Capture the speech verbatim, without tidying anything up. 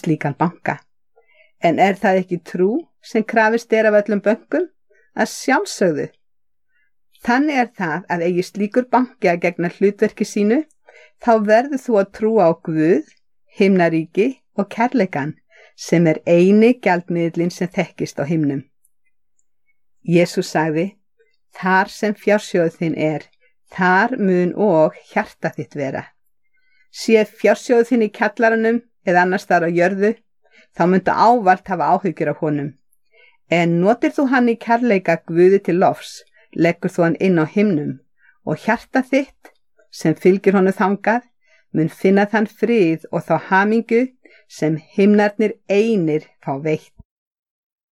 slíkan banka. En er það ekki trú sem krafist er af öllum bönkum? Að sjálfsögðu. Þannig er það að eigi slíkur banki að gegna hlutverki sínu, þá verður þú að trúa á Guð, himnaríki og kærleikann sem er eini gjaldmiðillinn sem þekkist á himnum. Jesús sagði, þar sem fjársjóð þinn er, þar mun og hjarta þitt vera. Sé fjársjóð þinn í kjallaranum eða annars þar á jörðu, þá myndu ávalt hafa áhyggjur af honum. En notir þú hann í kærleika Guði til lofs, leggur þú hann inn á himnum og hjarta þitt, sem fylgir honum þangað, mun finna þann frið og þá hamingju sem himnarnir einir fá veitt.